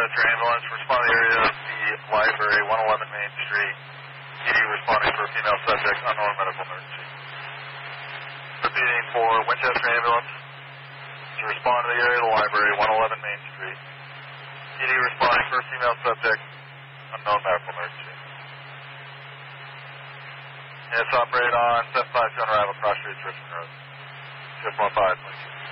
Winchester ambulance, respond to the area of the library, 111 Main Street. PD responding for a female subject, unknown medical emergency. Repeating for Winchester ambulance to respond to the area of the library, 111 Main Street. PD responding for a female subject, unknown medical emergency. Yes, operate on 752 on arrival, cross streets, Richmond Road. 615, 22.